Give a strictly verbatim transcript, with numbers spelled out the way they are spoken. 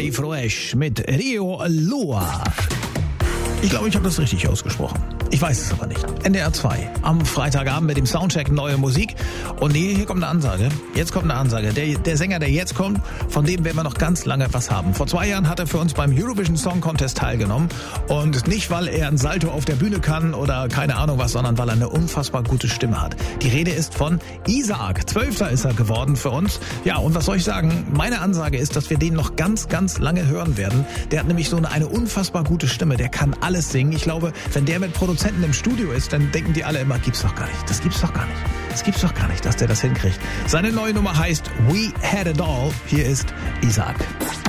Dave Roesch mit Rio Loa. Ich glaube, ich habe das richtig ausgesprochen. Ich weiß es aber nicht. N D R zwei am Freitagabend mit dem Soundcheck Neue Musik. Und nee, hier kommt eine Ansage. Jetzt kommt eine Ansage. Der, der Sänger, der jetzt kommt, von dem werden wir noch ganz lange was haben. Vor zwei Jahren hat er für uns beim Eurovision Song Contest teilgenommen. Und nicht, weil er ein Salto auf der Bühne kann oder keine Ahnung was, sondern weil er eine unfassbar gute Stimme hat. Die Rede ist von Isaac. Zwölfter ist er geworden für uns. Ja, und was soll ich sagen? Meine Ansage ist, dass wir den noch ganz, ganz lange hören werden. Der hat nämlich so eine, eine unfassbar gute Stimme. Der kann alles singen. Ich glaube, wenn der mit Produzenten im Studio ist, dann denken die alle immer, gibt's doch gar nicht. Das gibt's doch gar nicht. Das gibt's doch gar nicht, dass der das hinkriegt. Seine neue Nummer heißt We Had It All. Hier ist Isaac.